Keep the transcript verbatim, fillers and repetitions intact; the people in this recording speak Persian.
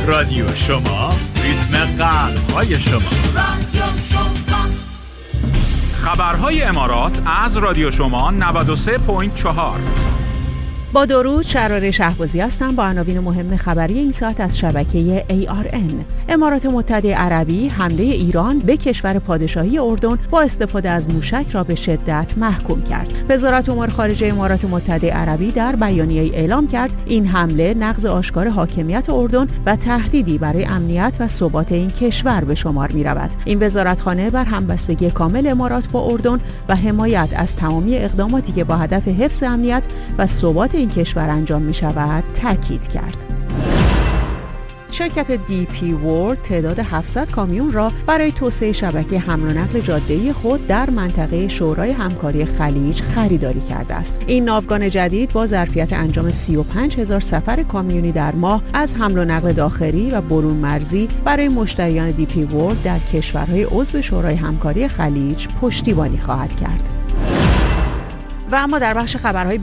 رادیو شما، ریتم قلب‌های شما. رادیو شما. خبرهای امارات از رادیو شما نود و سه ممیز چهار. با درود، شراره شهبازی هستم با عناوین مهم خبری این ساعت از شبکه ای آر ان. امارات متحده عربی حمله ایران به کشور پادشاهی اردن با استفاده از موشک را به شدت محکوم کرد. وزارت امور خارجه امارات متحده عربی در بیانیه‌ای اعلام کرد این حمله نقض آشکار حاکمیت اردن و تهدیدی برای امنیت و ثبات این کشور به شمار می‌رود. این وزارتخانه بر همبستگی کامل امارات با اردن و حمایت از تمامی اقداماتی که با هدف حفظ امنیت و ثبات این کشور انجام می شود تاکید کرد. شرکت دی پی ورلد تعداد هفتصد کامیون را برای توسعه شبکه حمل و نقل جاده‌ای خود در منطقه شورای همکاری خلیج خریداری کرده است. این ناوگان جدید با ظرفیت انجام سی و پنج هزار سفر کامیونی در ماه از حمل و نقل داخلی و برون مرزی برای مشتریان دی پی ورلد در کشورهای عضو شورای همکاری خلیج پشتیبانی خواهد کرد. و اما در بخش خبرهای